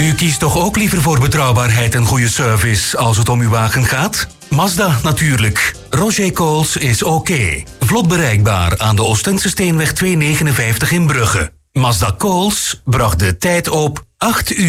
U kiest toch ook liever voor betrouwbaarheid en goede service als het om uw wagen gaat? Mazda natuurlijk. Roger Coles is oké. Vlot bereikbaar aan de Oostense Steenweg 259 in Brugge. Mazda Coles bracht de tijd op 8 uur.